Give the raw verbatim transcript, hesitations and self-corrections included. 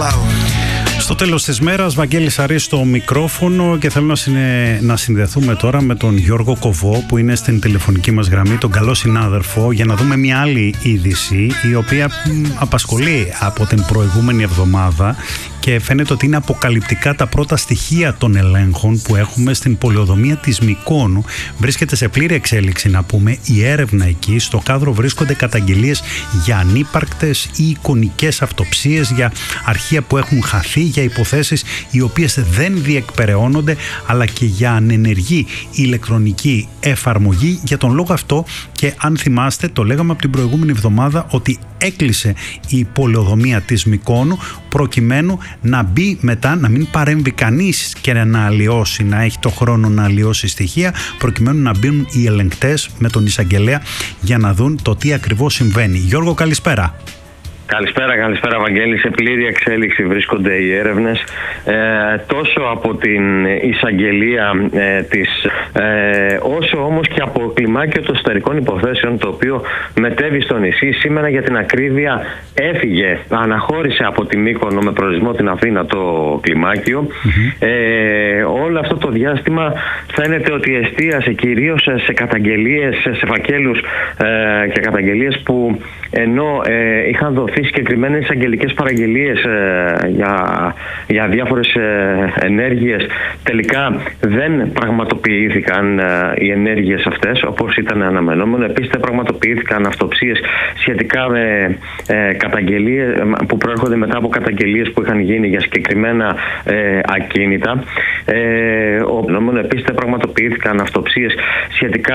Στο τέλος της μέρας, Βαγγέλης Αρής στο μικρόφωνο και θέλω να, συνε... να συνδεθούμε τώρα με τον Γιώργο Κοβό που είναι στην τηλεφωνική μας γραμμή, τον καλό συνάδελφο, για να δούμε μια άλλη είδηση η οποία μ, απασχολεί από την προηγούμενη εβδομάδα και φαίνεται ότι είναι αποκαλυπτικά τα πρώτα στοιχεία των ελέγχων που έχουμε στην πολεοδομία της Μυκόνου. Βρίσκεται σε πλήρη εξέλιξη, να πούμε, η έρευνα εκεί. Στο κάδρο βρίσκονται καταγγελίες για ανύπαρκτες ή εικονικές αυτοψίες, για αρχεία που έχουν χαθεί, για υποθέσεις οι οποίες δεν διεκπεραιώνονται, αλλά και για ανενεργή ηλεκτρονική εφαρμογή. Για τον λόγο αυτό, και αν θυμάστε, το λέγαμε από την προηγούμενη εβδομάδα ότι έκλεισε η πολεοδομία της Μυκόνου προκειμένου να μπει μετά, να μην παρέμβει κανείς και να αλλοιώσει, να έχει το χρόνο να αλλοιώσει στοιχεία, προκειμένου να μπουν οι ελεγκτές με τον εισαγγελέα για να δουν το τι ακριβώς συμβαίνει. Γιώργο, καλησπέρα. Καλησπέρα, καλησπέρα Βαγγέλη. Σε πλήρη εξέλιξη βρίσκονται οι έρευνες ε, τόσο από την εισαγγελία ε, της ε, όσο όμως και από κλιμάκιο των εσωτερικών υποθέσεων, το οποίο μετέβη στο νησί. Σήμερα, για την ακρίβεια, έφυγε, αναχώρησε από τη Μύκονο με προορισμό την Αθήνα το κλιμάκιο. Mm-hmm. Ε, όλο αυτό το διάστημα φαίνεται ότι εστίασε κυρίως σε καταγγελίες, σε φακέλους ε, και καταγγελίες που ενώ ε, είχαν δοθεί συγκεκριμένες αγγελικές παραγγελίες ε, για, για διάφορες ε, ενέργειες, τελικά δεν πραγματοποιήθηκαν ε, οι ενέργειες αυτές όπως ήταν αναμενόμενο. Επίσης δεν πραγματοποιήθηκαν αυτοψίες σχετικά με ε, καταγγελίες που προέρχονται μετά από καταγγελίες που είχαν γίνει για συγκεκριμένα ε, ακίνητα. Ε, ο, επίσης δεν πραγματοποιήθηκαν αυτοψίες σχετικά